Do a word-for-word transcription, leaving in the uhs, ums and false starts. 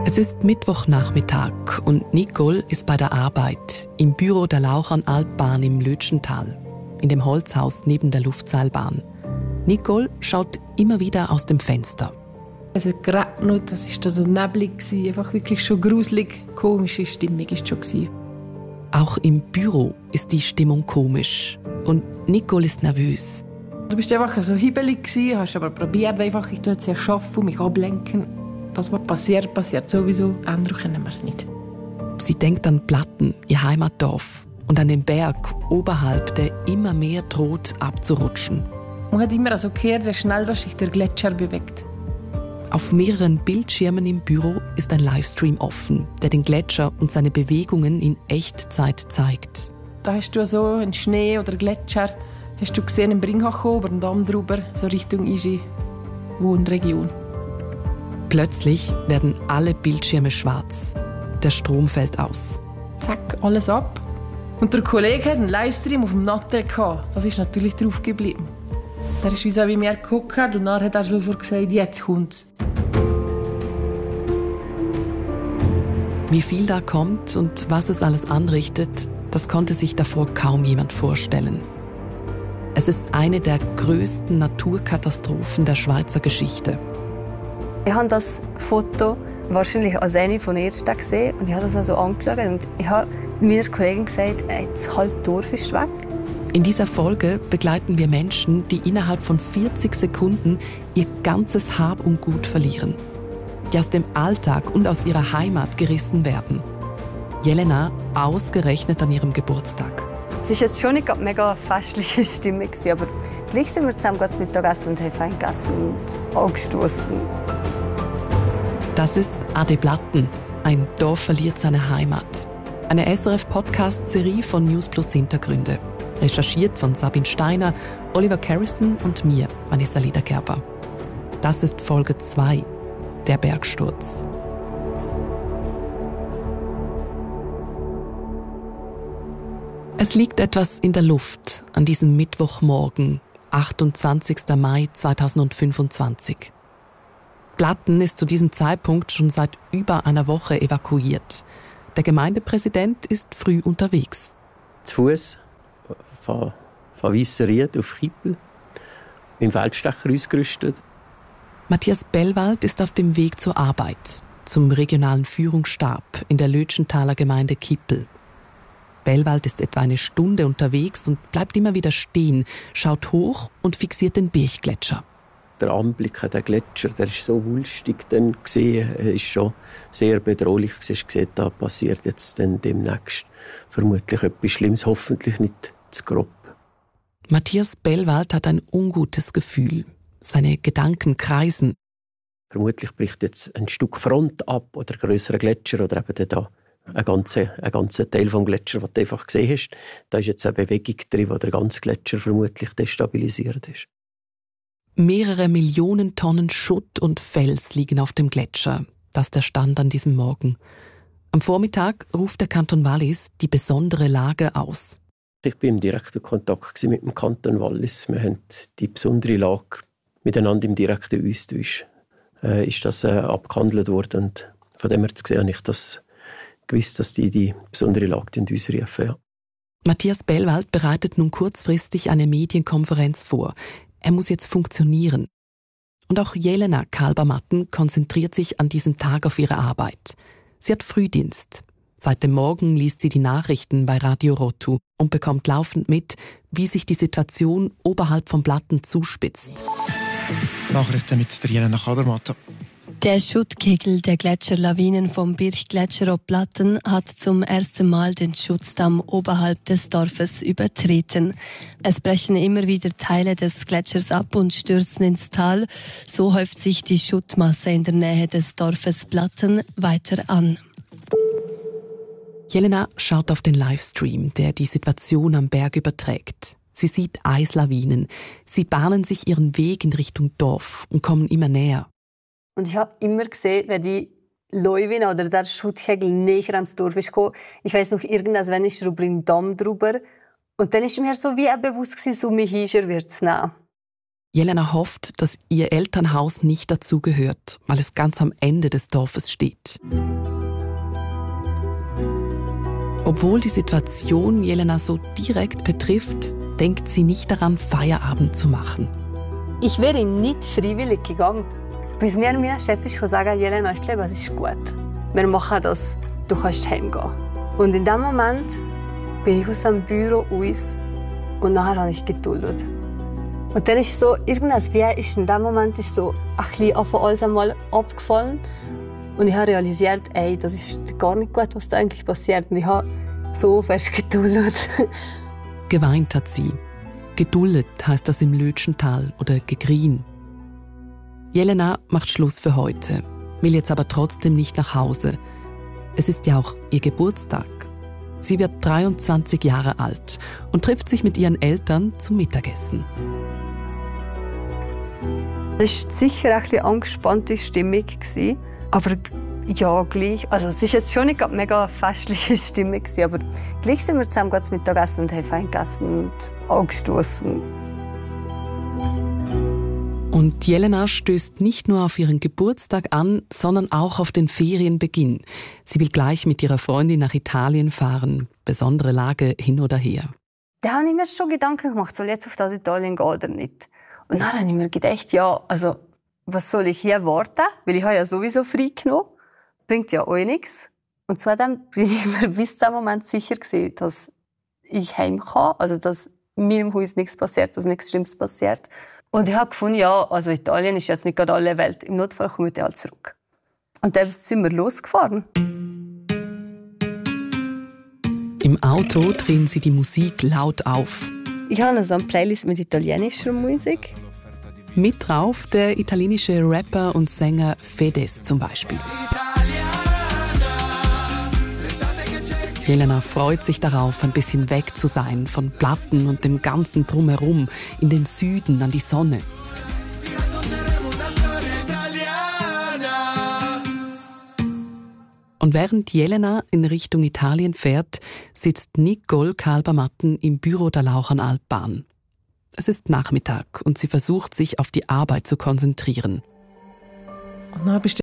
Es ist Mittwochnachmittag und Nicole ist bei der Arbeit im Büro der Lauchernalbbahn im Lötschental, in dem Holzhaus neben der Luftseilbahn. Nicole schaut immer wieder aus dem Fenster. Es hat geregnet, es war so neblig, einfach wirklich schon gruselig, komische Stimmung war es schon. Auch im Büro ist die Stimmung komisch und Nicole ist nervös. Du bist einfach so hibbelig, hast aber probiert, einfach ich tue jetzt arbeiten und mich ablenken. Das, was passiert, passiert sowieso. Ändern können wir es nicht. Sie denkt an Platten, ihr Heimatdorf, und an den Berg oberhalb, der immer mehr droht abzurutschen. Man hat immer so gehört, wie schnell sich der Gletscher bewegt. Auf mehreren Bildschirmen im Büro ist ein Livestream offen, der den Gletscher und seine Bewegungen in Echtzeit zeigt. Da hast du so einen Schnee oder Gletscher, hast du gesehen im Bringhacho über den Damm drüber, so Richtung Iji, Wohnregion. Plötzlich werden alle Bildschirme schwarz. Der Strom fällt aus. Zack, alles ab. Und der Kollege hat einen Livestream auf dem Natte gehabt. Das ist natürlich drauf geblieben. Der ist wie so wie mir geguckt und dann hat er sofort gesagt, jetzt kommt's. Wie viel da kommt und was es alles anrichtet, das konnte sich davor kaum jemand vorstellen. Es ist eine der größten Naturkatastrophen der Schweizer Geschichte. Ich habe das Foto wahrscheinlich als eine von den ersten gesehen und ich habe das also angeschaut und ich habe meiner Kollegin gesagt, das halbe Dorf ist weg. In dieser Folge begleiten wir Menschen, die innerhalb von vierzig Sekunden ihr ganzes Hab und Gut verlieren, die aus dem Alltag und aus ihrer Heimat gerissen werden. Jelena ausgerechnet an ihrem Geburtstag. Es war jetzt schon nicht eine mega festliche Stimmung, aber gleich sind wir zusammen zum Mittagessen und haben fein gegessen und angestoßen. Das ist Ade Blatten, ein Dorf verliert seine Heimat. Eine S R F-Podcast-Serie von News Plus Hintergründe. Recherchiert von Sabine Steiner, Oliver Carrison und mir, Vanessa Liedergerber. Das ist Folge zwei, der Bergsturz. Es liegt etwas in der Luft an diesem Mittwochmorgen, achtundzwanzigster Mai zweitausendfünfundzwanzig. Blatten ist zu diesem Zeitpunkt schon seit über einer Woche evakuiert. Der Gemeindepräsident ist früh unterwegs. Zu Fuß von, von Weisseried auf Kippel, mit dem Feldstecher ausgerüstet. Matthias Bellwald ist auf dem Weg zur Arbeit, zum regionalen Führungsstab in der Lötschenthaler Gemeinde Kippel. Bellwald ist etwa eine Stunde unterwegs und bleibt immer wieder stehen, schaut hoch und fixiert den Birchgletscher. Der Anblick an den Gletscher, der ist so wulstig dann gesehen, ist schon sehr bedrohlich. Du hast gesehen, da passiert jetzt dann demnächst vermutlich etwas Schlimmes, hoffentlich nicht zu grob. Matthias Bellwald hat ein ungutes Gefühl. Seine Gedanken kreisen. Vermutlich bricht jetzt ein Stück Front ab oder ein grösserer Gletscher oder eben da ein ganzer, ein ganzer Teil des Gletschers, den du einfach gesehen hast. Da ist jetzt eine Bewegung drin, wo der ganze Gletscher vermutlich destabilisiert ist. Mehrere Millionen Tonnen Schutt und Fels liegen auf dem Gletscher. Das ist der Stand an diesem Morgen. Am Vormittag ruft der Kanton Wallis die besondere Lage aus. Ich war im direkten Kontakt mit dem Kanton Wallis. Wir haben die besondere Lage miteinander im direkten Austausch. Äh, ist das äh, abgehandelt worden. Und von dem her gesehen habe ich das gewusst, dass die die besondere Lage uns rufen. Ja. Matthias Bellwald bereitet nun kurzfristig eine Medienkonferenz vor. Er muss jetzt funktionieren. Und auch Jelena Kalbermatten konzentriert sich an diesem Tag auf ihre Arbeit. Sie hat Frühdienst. Seit dem Morgen liest sie die Nachrichten bei Radio Rotu und bekommt laufend mit, wie sich die Situation oberhalb von Blatten zuspitzt. Nachrichten mit der Jelena Kalbermatten. Der Schuttkegel der Gletscherlawinen vom Birchgletscher ob Blatten hat zum ersten Mal den Schutzdamm oberhalb des Dorfes übertreten. Es brechen immer wieder Teile des Gletschers ab und stürzen ins Tal. So häuft sich die Schuttmasse in der Nähe des Dorfes Blatten weiter an. Jelena schaut auf den Livestream, der die Situation am Berg überträgt. Sie sieht Eislawinen. Sie bahnen sich ihren Weg in Richtung Dorf und kommen immer näher. Und ich habe immer gesehen, wenn die Lawine oder der Schuttkegel näher ans Dorf ist gekommen. Ich weiss noch, irgendwann wenn ich über den Damm drüber. Und dann war mir so wie auch bewusst, so mich ist, er wird es nehmen. Jelena hofft, dass ihr Elternhaus nicht dazugehört, weil es ganz am Ende des Dorfes steht. Obwohl die Situation Jelena so direkt betrifft, denkt sie nicht daran, Feierabend zu machen. Ich wäre nicht freiwillig gegangen. Bis mir mein Chef ist sagen, Jelena, ich glaube, es ist gut. Wir machen das, du kannst heimgehen. Und in dem Moment bin ich aus dem Büro raus und nachher habe ich geduldet. Und dann ist so, irgendwas wie ist in dem Moment ist so ein bisschen auf alles einmal abgefallen. Und ich habe realisiert, ey, das ist gar nicht gut, was da eigentlich passiert. Und ich habe so fest geduldet. Geweint hat sie. Geduldet heißt das im Lötschental oder gegrien. Jelena macht Schluss für heute, will jetzt aber trotzdem nicht nach Hause. Es ist ja auch ihr Geburtstag. Sie wird dreiundzwanzig Jahre alt und trifft sich mit ihren Eltern zum Mittagessen. Es war sicher ein bisschen angespannte Stimmung, aber ja, gleich. Also es war jetzt schon nicht eine mega festliche Stimmung, aber gleich sind wir zusammen zum Mittagessen und haben fein gegessen und angestoßen. Und Jelena stößt nicht nur auf ihren Geburtstag an, sondern auch auf den Ferienbeginn. Sie will gleich mit ihrer Freundin nach Italien fahren. Besondere Lage hin oder her. Da habe ich mir schon Gedanken gemacht, soll ich jetzt auf das Italien gehen oder nicht. Und dann habe ich mir gedacht, ja, also was soll ich hier warten? Weil ich habe ja sowieso frei genommen. Bringt ja auch nichts. Und zudem bin ich mir bis zum Moment sicher gewesen, dass ich heim kann, also dass mir im Haus nichts passiert, dass nichts Schlimmes passiert. Und ich habe gefunden, ja, also Italien ist jetzt nicht gerade alle Welt. Im Notfall komme ich halt zurück. Und dann sind wir losgefahren. Im Auto drehen sie die Musik laut auf. Ich habe so eine Playlist mit italienischer Musik. Mit drauf der italienische Rapper und Sänger Fedez zum Beispiel. Jelena freut sich darauf, ein bisschen weg zu sein von Platten und dem ganzen Drumherum, in den Süden, an die Sonne. Und während Jelena in Richtung Italien fährt, sitzt Nicole Kalber-Matten im Büro der Lauchernalbbahn. Es ist Nachmittag und sie versucht, sich auf die Arbeit zu konzentrieren. Und dann bist